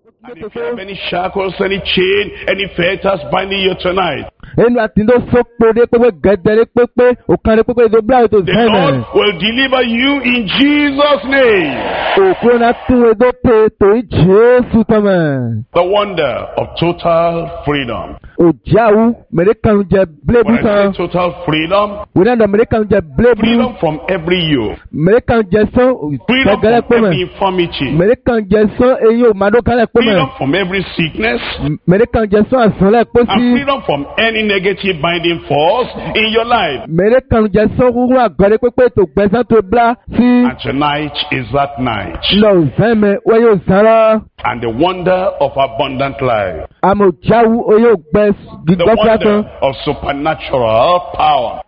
And if you have any shackles, any chain, any fetters binding you tonight, the Lord will deliver you in Jesus' name. The wonder of total freedom. When I say total freedom, freedom from every yoke, freedom from every infirmity, freedom from every sickness, and freedom from any negative binding force in your life. And tonight is that night. And the wonder of abundant life, the wonder of supernatural power,